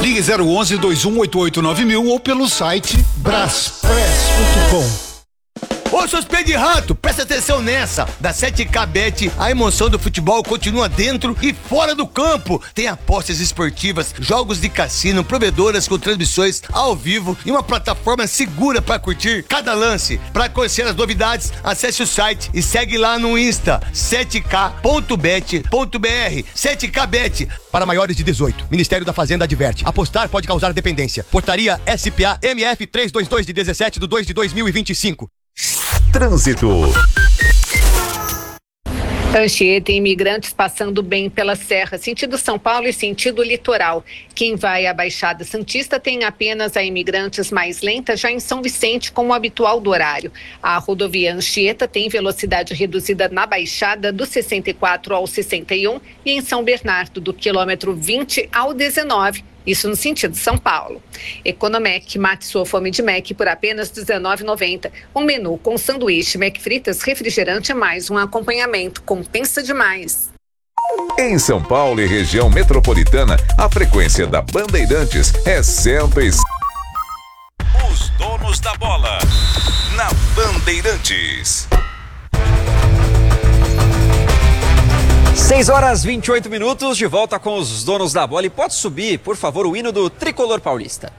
Ligue 011-2188-9000 ou pelo site braspress.com. Ô, seus pés de rato, presta atenção nessa. Da 7K Bet, a emoção do futebol continua dentro e fora do campo. Tem apostas esportivas, jogos de cassino, provedoras com transmissões ao vivo e uma plataforma segura para curtir cada lance. Para conhecer as novidades, acesse o site e segue lá no Insta, 7k.bet.br. 7K Bet, para maiores de 18. Ministério da Fazenda adverte. Apostar pode causar dependência. Portaria SPA MF 322 de 17/2/2025. Trânsito. Anchieta, imigrantes passando bem pela serra, sentido São Paulo e sentido litoral. Quem vai à Baixada Santista tem apenas a imigrantes mais lenta, já em São Vicente, como habitual do horário. A rodovia Anchieta tem velocidade reduzida na Baixada do 64 ao 61 e em São Bernardo do quilômetro 20 ao 19. Isso no sentido São Paulo. Economec, mate sua fome de Mac por apenas R$19,90. Um menu com sanduíche, Mac fritas, refrigerante mais um acompanhamento. Compensa demais. Em São Paulo e região metropolitana, a frequência da Bandeirantes é 106. Os donos da bola, na Bandeirantes. 6h28, de volta com os donos da bola. E pode subir, por favor, o hino do Tricolor Paulista.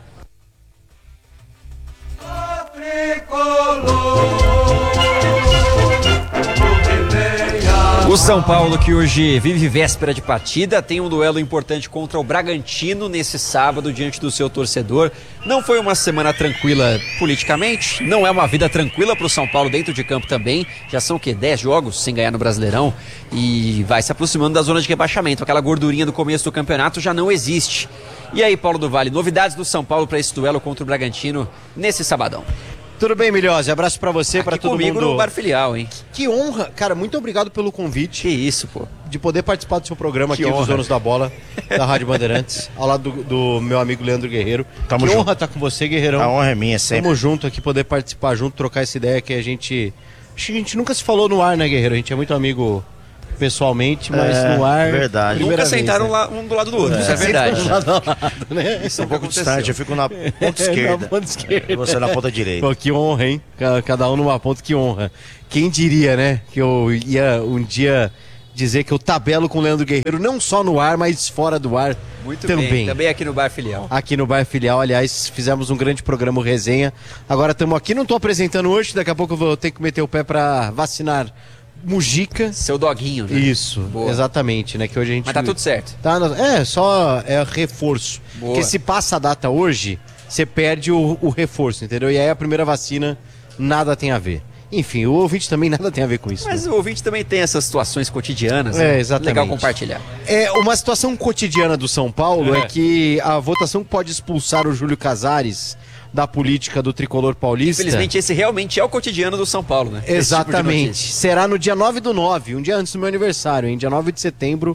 O São Paulo, que hoje vive véspera de partida, tem um duelo importante contra o Bragantino nesse sábado diante do seu torcedor. Não foi uma semana tranquila politicamente, não é uma vida tranquila para o São Paulo dentro de campo também. Já são 10 jogos sem ganhar no Brasileirão e vai se aproximando da zona de rebaixamento. Aquela gordurinha do começo do campeonato já não existe. E aí, Paulo do Vale, novidades do São Paulo para esse duelo contra o Bragantino nesse sabadão? Tudo bem, Milhose? Abraço pra você, pra todo comigo mundo. No Bar Filial, hein? Que honra. Cara, muito obrigado pelo convite. Que isso, pô. De poder participar do seu programa Que aqui, honra. dos Donos da Bola, da Rádio Bandeirantes, ao lado do meu amigo Leandro Guerreiro. Tamo que junto. honra estar com você, Guerreirão. A honra é minha, sempre. Tamo junto aqui, poder participar junto, trocar essa ideia que a gente... Acho que a gente nunca se falou no ar, né, Guerreiro? A gente é muito amigo pessoalmente, mas no ar... Verdade. Nunca vez, sentaram né? lá, um do lado do outro, isso é verdade. Lado a lado, né? Isso é um pouco distante, eu fico na ponta esquerda. Na ponta esquerda. E você na ponta direita. Pô, que honra, hein? Cada um numa ponta, que honra. Quem diria, né? Que eu ia um dia dizer que eu tabelo com o Leandro Guerreiro, não só no ar, mas fora do ar. Muito também. bem, também aqui no Bar Filial. Aqui no Bar Filial, aliás, fizemos um grande programa, o Resenha. Agora estamos aqui, não estou apresentando hoje, daqui a pouco eu vou ter que meter o pé para vacinar Mujica. Seu doguinho, né? Isso, Boa. Exatamente, né? Que hoje a gente... Mas tá tudo certo. Tá, só é reforço. Boa. Porque se passa a data hoje, você perde o reforço, entendeu? E aí a primeira vacina nada tem a ver. Enfim, o ouvinte também nada tem a ver com isso. Mas né? o ouvinte também tem essas situações cotidianas. É, né? exatamente. Legal compartilhar. É, uma situação cotidiana do São Paulo é que a votação que pode expulsar o Júlio Casares da política do Tricolor Paulista... Infelizmente, esse realmente é o cotidiano do São Paulo, né? Exatamente. Esse tipo de Será no dia 9/9, um dia antes do meu aniversário, hein? Dia 9 de setembro,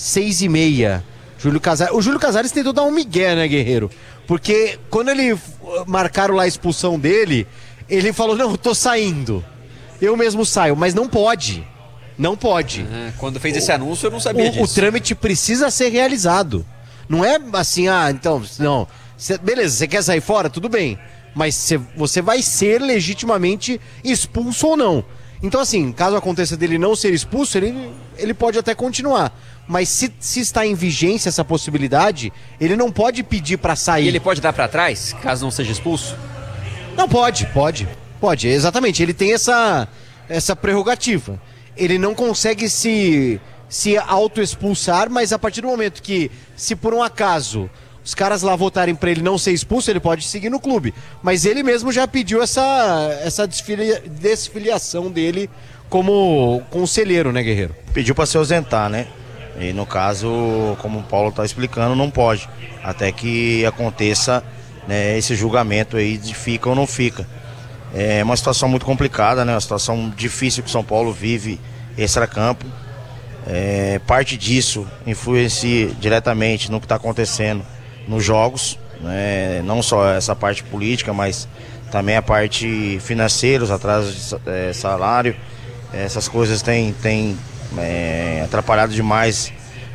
6h30. Júlio Casares. O Júlio Casares tentou dar um migué, né, Guerreiro? Porque quando ele marcaram lá a expulsão dele, ele falou: não, eu tô saindo. Eu mesmo saio, mas não pode. Não pode. Quando fez esse anúncio, eu não sabia disso. O trâmite precisa ser realizado. Não é assim, então, não. Beleza, você quer sair fora? Tudo bem. Mas você vai ser legitimamente expulso ou não. Então, assim, caso aconteça dele não ser expulso, ele pode até continuar. Mas se está em vigência essa possibilidade, ele não pode pedir pra sair. E ele pode dar pra trás, caso não seja expulso? Não, pode, exatamente. Ele tem essa prerrogativa. Ele não consegue se auto-expulsar, mas a partir do momento que, se por um acaso os caras lá votarem pra ele não ser expulso, ele pode seguir no clube. Mas ele mesmo já pediu essa desfiliação dele como conselheiro, né, Guerreiro? Pediu pra se ausentar, né? E no caso, como o Paulo tá explicando, não pode. Até que aconteça, né, esse julgamento aí de fica ou não fica. É uma situação muito complicada, né? Uma situação difícil que o São Paulo vive extracampo. Parte disso influencia diretamente no que está acontecendo nos jogos, né? Não só essa parte política, mas também a parte financeira, os atrasos de salário. Essas coisas têm atrapalhado demais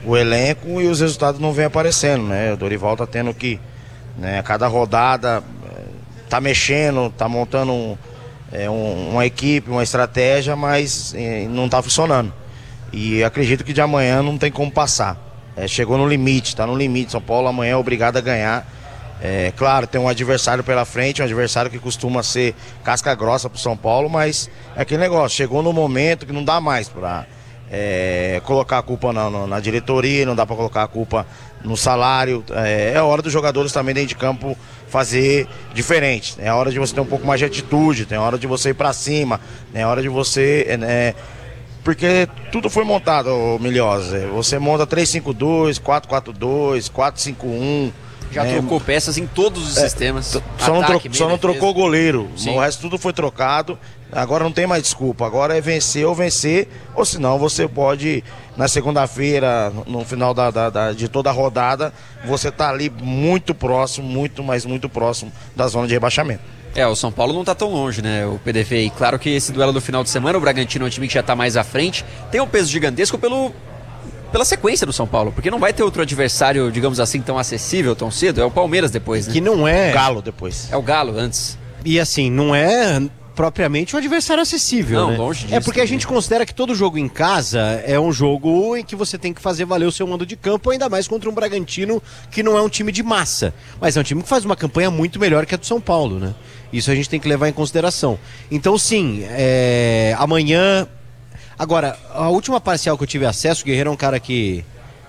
o elenco e os resultados não vêm aparecendo, né? O Dorival tá tendo que, né, a cada rodada tá mexendo, tá montando uma equipe, uma estratégia, mas não tá funcionando. E acredito que de amanhã não tem como passar. Chegou no limite, tá no limite. São Paulo amanhã é obrigado a ganhar. Claro, tem um adversário pela frente, um adversário que costuma ser casca grossa pro São Paulo, mas é aquele negócio, chegou no momento que não dá mais pra colocar a culpa na diretoria, não dá pra colocar a culpa no salário. É hora dos jogadores também dentro de campo fazer diferente. É hora de você ter um pouco mais de atitude, é hora de você ir pra cima, é hora de você... porque tudo foi montado, Milhosa. Você monta 3-5-2, 4-4-2, 4-5-1. Já trocou peças em todos os sistemas. Só não trocou o goleiro. Sim. O resto tudo foi trocado. Agora não tem mais desculpa. Agora é vencer, ou senão você pode, na segunda-feira, no final de toda a rodada, você tá ali muito próximo, muito próximo da zona de rebaixamento. O São Paulo não tá tão longe, né, o PDV. E claro que esse duelo do final de semana, o Bragantino é um time que já tá mais à frente, tem um peso gigantesco pela sequência do São Paulo, porque não vai ter outro adversário, digamos assim, tão acessível, tão cedo. É o Palmeiras depois, né? Que não é... O Galo depois. É o Galo antes. E assim, não é propriamente um adversário acessível, não, né? Longe disso. É porque a gente considera que todo jogo em casa é um jogo em que você tem que fazer valer o seu mando de campo, ainda mais contra um Bragantino que não é um time de massa, mas é um time que faz uma campanha muito melhor que a do São Paulo, né? Isso a gente tem que levar em consideração. Então sim, amanhã... Agora, a última parcial que eu tive acesso, o Guerreiro é um cara que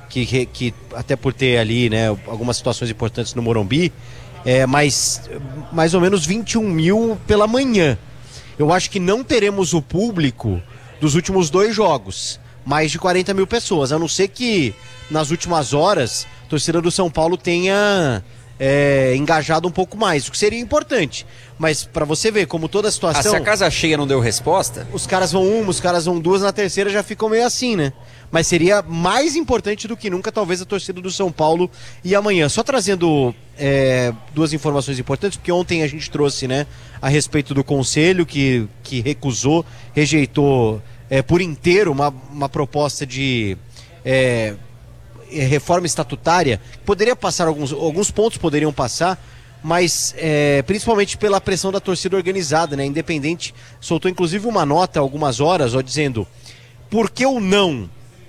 até por ter ali, né, algumas situações importantes no Morumbi, mais ou menos 21 mil pela manhã. Eu acho que não teremos o público dos últimos 2 jogos, mais de 40 mil pessoas, a não ser que nas últimas horas a torcida do São Paulo tenha engajado um pouco mais, o que seria importante. Mas pra você ver como toda a situação... se a casa cheia não deu resposta... Os caras vão os caras vão 2, na terceira já ficam meio assim, né? Mas seria mais importante do que nunca, talvez, a torcida do São Paulo e amanhã. Só trazendo 2 informações importantes, porque ontem a gente trouxe, né, a respeito do Conselho, que rejeitou por inteiro uma proposta de... reforma estatutária. Poderia passar alguns pontos, poderiam passar, mas principalmente pela pressão da torcida organizada, né? Independente soltou inclusive uma nota há algumas horas, dizendo: por que o não?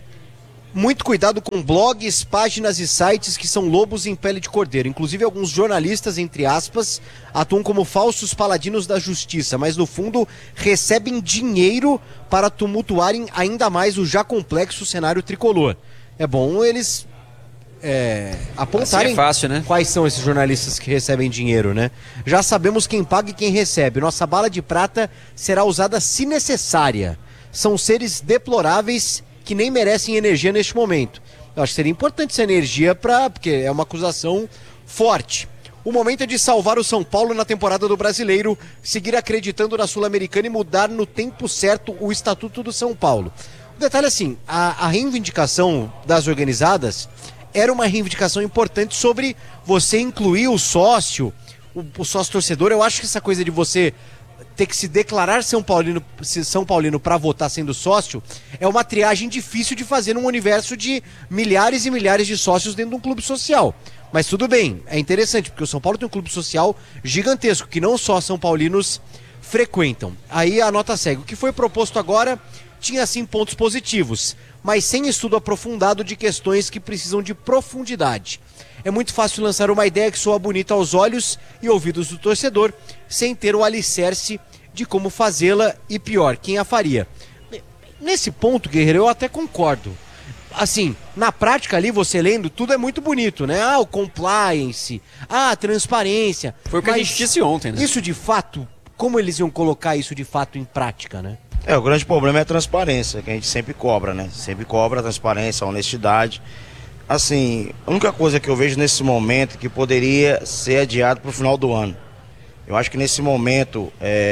Muito cuidado com blogs, páginas e sites que são lobos em pele de cordeiro. Inclusive alguns jornalistas, entre aspas, atuam como falsos paladinos da justiça, mas no fundo recebem dinheiro para tumultuarem ainda mais o já complexo cenário tricolor. É bom eles apontarem assim é fácil, né? Quais são esses jornalistas que recebem dinheiro, né? Já sabemos quem paga e quem recebe. Nossa bala de prata será usada se necessária. São seres deploráveis que nem merecem energia neste momento. Eu acho que seria importante essa energia porque é uma acusação forte. O momento é de salvar o São Paulo na temporada do Brasileiro, seguir acreditando na Sul-Americana e mudar no tempo certo o Estatuto do São Paulo. O detalhe é assim, a reivindicação das organizadas era uma reivindicação importante sobre você incluir o sócio torcedor. Eu acho que essa coisa de você ter que se declarar São Paulino para votar sendo sócio é uma triagem difícil de fazer num universo de milhares e milhares de sócios dentro de um clube social. Mas tudo bem, é interessante, porque o São Paulo tem um clube social gigantesco, que não só são paulinos frequentam. Aí a nota segue. O que foi proposto agora tinha sim pontos positivos, mas sem estudo aprofundado de questões que precisam de profundidade. É muito fácil lançar uma ideia que soa bonita aos olhos e ouvidos do torcedor, sem ter o alicerce de como fazê-la e, pior, quem a faria. Nesse ponto, Guerreiro, eu até concordo. Assim, na prática ali, você lendo, tudo é muito bonito, né? O compliance, a transparência. Foi o que a gente disse ontem, né? Isso de fato, como eles iam colocar isso de fato em prática, né? O grande problema é a transparência, que a gente sempre cobra, né? Sempre cobra a transparência, a honestidade. Assim, a única coisa que eu vejo nesse momento que poderia ser adiado para o final do ano. Eu acho que nesse momento,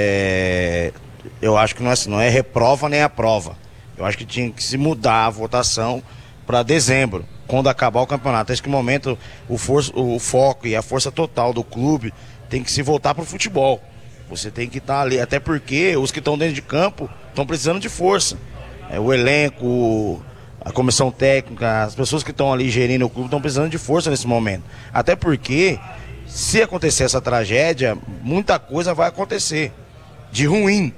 eu acho que não é reprova nem aprova. Eu acho que tinha que se mudar a votação para dezembro, quando acabar o campeonato. Nesse momento, o foco e a força total do clube tem que se voltar para o futebol. Você tem que estar ali, até porque os que estão dentro de campo estão precisando de força. O elenco, a comissão técnica, as pessoas que estão ali gerindo o clube estão precisando de força nesse momento. Até porque, se acontecer essa tragédia, muita coisa vai acontecer de ruim,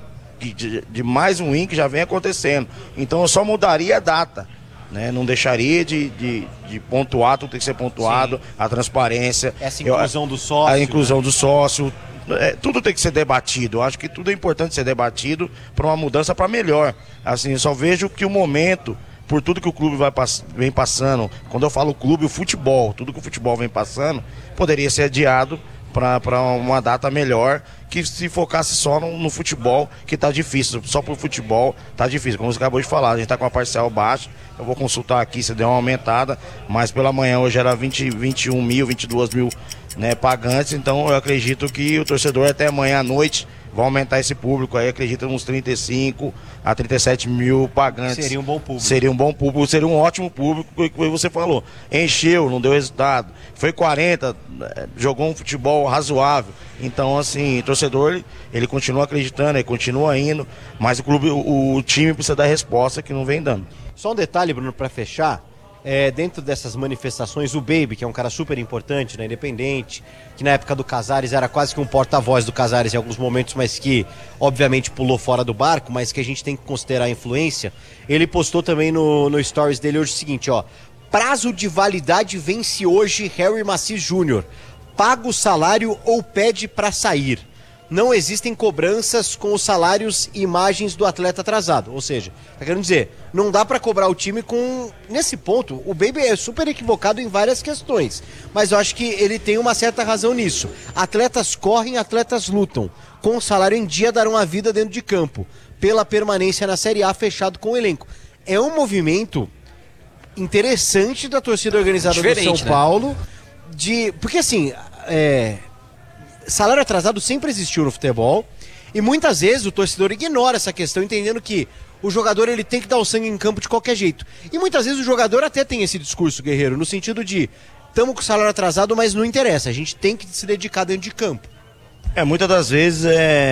de mais ruim que já vem acontecendo. Então eu só mudaria a data, né? Não deixaria de pontuar, tudo tem que ser pontuado, a transparência. Essa inclusão do sócio. A inclusão do sócio. Tudo tem que ser debatido. Eu acho que tudo é importante ser debatido para uma mudança para melhor. Assim, eu só vejo que o momento, por tudo que o clube vem passando, quando eu falo clube, o futebol, tudo que o futebol vem passando, poderia ser adiado para uma data melhor, que se focasse só no futebol, que tá difícil, só pro futebol tá difícil, como você acabou de falar, a gente tá com a parcial baixa, eu vou consultar aqui se deu uma aumentada, mas pela manhã hoje era 21 mil, 22 mil, né, pagantes, então eu acredito que o torcedor até amanhã à noite vai aumentar esse público aí, acredito uns 35 a 37 mil pagantes. Seria um bom público. Seria um bom público, seria um ótimo público, como você falou. Encheu, não deu resultado. Foi 40, jogou um futebol razoável. Então, assim, o torcedor, ele continua acreditando, ele continua indo, mas o time precisa dar resposta que não vem dando. Só um detalhe, Bruno, para fechar. Dentro dessas manifestações, o Baby, que é um cara super importante, né, independente, que na época do Casares era quase que um porta-voz do Casares em alguns momentos, mas que obviamente pulou fora do barco, mas que a gente tem que considerar a influência, ele postou também no stories dele hoje o seguinte, ó: prazo de validade vence hoje Harry Macis Jr., paga o salário ou pede para sair. Não existem cobranças com os salários e imagens do atleta atrasado. Ou seja, tá querendo dizer, não dá pra cobrar o time com... Nesse ponto, o Baby é super equivocado em várias questões. Mas eu acho que ele tem uma certa razão nisso. Atletas correm, atletas lutam. Com o salário em dia darão a vida dentro de campo. Pela permanência na Série A, fechado com o elenco. É um movimento interessante da torcida organizada do São Paulo. Porque assim... salário atrasado sempre existiu no futebol e muitas vezes o torcedor ignora essa questão, entendendo que o jogador ele tem que dar o sangue em campo de qualquer jeito. E muitas vezes o jogador até tem esse discurso, Guerreiro, no sentido de estamos com o salário atrasado, mas não interessa, a gente tem que se dedicar dentro de campo. Muitas das vezes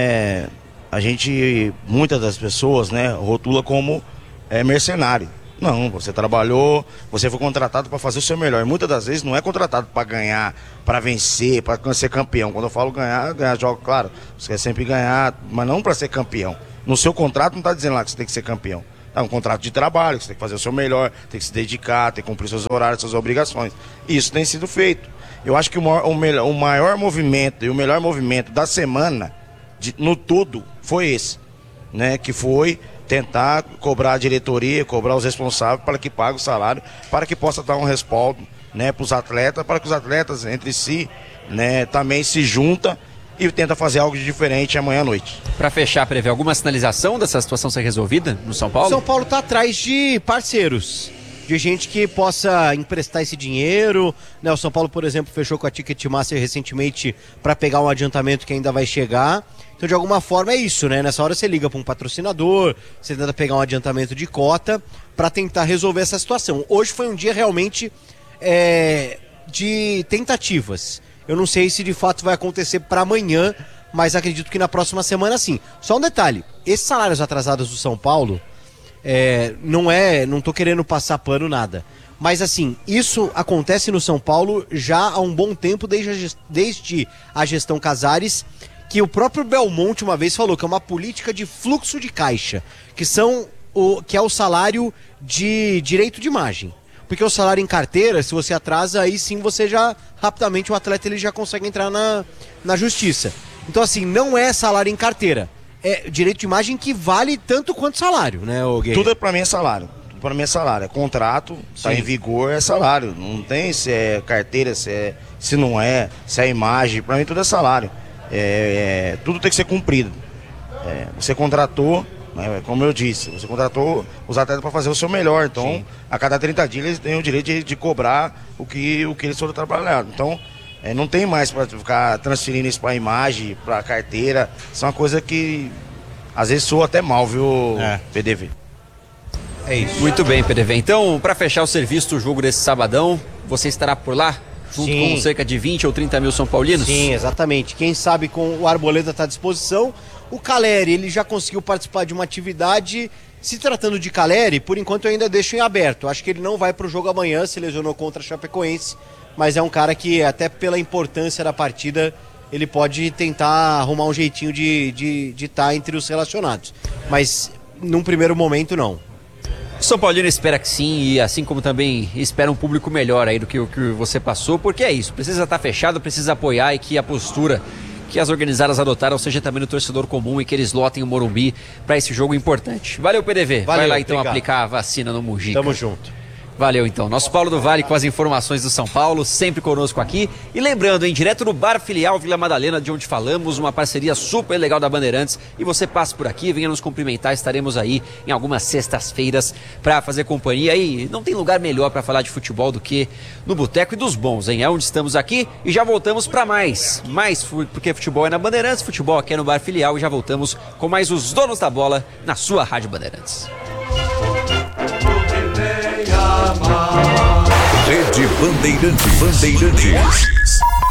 muitas das pessoas, né, rotula como mercenário. Não, você trabalhou, você foi contratado para fazer o seu melhor. E muitas das vezes não é contratado para ganhar, para vencer, para ser campeão. Quando eu falo ganhar jogo, claro, você quer sempre ganhar, mas não para ser campeão. No seu contrato não está dizendo lá que você tem que ser campeão. É um contrato de trabalho, que você tem que fazer o seu melhor, tem que se dedicar, tem que cumprir seus horários, suas obrigações. Isso tem sido feito. Eu acho que o maior movimento e o melhor movimento da semana, no todo, foi esse, né? Que foi tentar cobrar a diretoria, cobrar os responsáveis para que pague o salário, para que possa dar um respaldo, né, para os atletas, para que os atletas entre si, né, também se juntam e tenta fazer algo de diferente amanhã à noite. Para fechar, prevê alguma sinalização dessa situação ser resolvida no São Paulo? São Paulo está atrás de parceiros, de gente que possa emprestar esse dinheiro, né? O São Paulo, por exemplo, fechou com a Ticketmaster recentemente para pegar um adiantamento que ainda vai chegar. Então, de alguma forma, é isso, né? Nessa hora você liga para um patrocinador, você tenta pegar um adiantamento de cota para tentar resolver essa situação. Hoje foi um dia realmente de tentativas. Eu não sei se de fato vai acontecer para amanhã, mas acredito que na próxima semana sim. Só um detalhe, esses salários atrasados do São Paulo, não tô querendo passar pano nada, mas assim, isso acontece no São Paulo já há um bom tempo, desde a gestão Casares, que o próprio Belmonte uma vez falou que é uma política de fluxo de caixa, que é o salário de direito de imagem. Porque o salário em carteira, se você atrasa, aí sim você já, rapidamente o atleta ele já consegue entrar na justiça. Então assim, não é salário em carteira, é direito de imagem que vale tanto quanto salário, né, Guerreiro? Tudo pra mim é salário. Para mim é salário, é contrato, está em vigor, é salário. Não tem se é carteira, se não é, se é imagem, para mim tudo é salário. Tudo tem que ser cumprido. Você contratou, né, como eu disse, você contratou os atletas para fazer o seu melhor. Então, sim, a cada 30 dias eles têm o direito de cobrar o que eles foram trabalhar. Então, não tem mais para ficar transferindo isso para imagem, para carteira. Isso é uma coisa que às vezes soa até mal, viu, PDV? É isso. Muito bem, PDV. Então, para fechar o serviço do jogo desse sabadão, você estará por lá? Junto com cerca de 20 ou 30 mil São Paulinos? Sim, exatamente. Quem sabe com o Arboleda está à disposição. O Caleri, ele já conseguiu participar de uma atividade Se tratando de Caleri, por enquanto eu ainda deixo em aberto. Acho que ele não vai pro jogo amanhã, se lesionou contra a Chapecoense, mas é um cara que, até pela importância da partida, ele pode tentar arrumar um jeitinho de estar entre os relacionados. Mas, num primeiro momento, não. O São Paulino espera que sim, e assim como também espera um público melhor aí do que o que você passou, porque é isso, precisa estar fechado, precisa apoiar, e que a postura que as organizadas adotaram seja também no torcedor comum, e que eles lotem o Morumbi para esse jogo importante. Valeu, PDV. Vai lá então, obrigado. Aplicar a vacina no Mujica. Tamo junto. Valeu então. Nosso Paulo do Vale com as informações do São Paulo, sempre conosco aqui. E lembrando, hein, direto no Bar Filial Vila Madalena, de onde falamos, uma parceria super legal da Bandeirantes. E você passa por aqui, venha nos cumprimentar, estaremos aí em algumas sextas-feiras para fazer companhia. E não tem lugar melhor para falar de futebol do que no Boteco e dos Bons, hein? É onde estamos aqui e já voltamos para mais, porque futebol é na Bandeirantes, futebol aqui é no Bar Filial, e já voltamos com mais os Donos da Bola na sua Rádio Bandeirantes. Rede Bandeirantes.